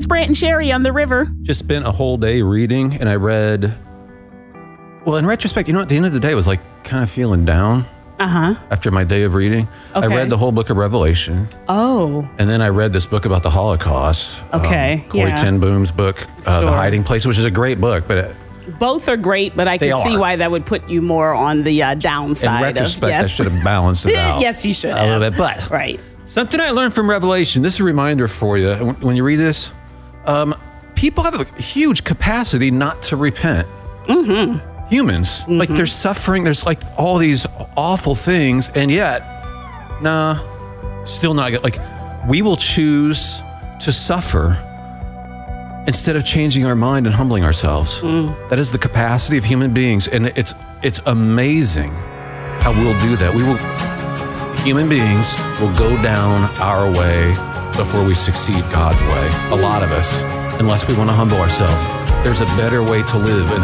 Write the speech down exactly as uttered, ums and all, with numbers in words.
it's Brant and Sherry on the river. Just spent a whole day reading, and I read, well, in retrospect, you know, at the end of the day, I was like kind of feeling down. Uh-huh. After my day of reading. Okay. I read the whole book of Revelation. Oh. And then I read this book about the Holocaust. Okay, Um, Corrie yeah. ten Boom's book, uh, Sure. The Hiding Place, which is a great book, but it, Both are great, but I They can see are. why that would put you more on the uh, downside. in retrospect, of, yes. I should have balanced it out. Yes, you should A little have. bit. But Right. something I learned from Revelation, this is a reminder for you. When- When you read this, um, people have a huge capacity not to repent. Mm-hmm. Humans. Mm-hmm. Like there's suffering, there's like all these awful things, and yet, nah, still not good. Like we will choose to suffer instead of changing our mind and humbling ourselves. Mm. That is the capacity of human beings, and it's it's amazing how we'll do that. We will, human beings will go down our way before we succeed God's way. A lot of us, unless we want to humble ourselves. There's a better way to live, and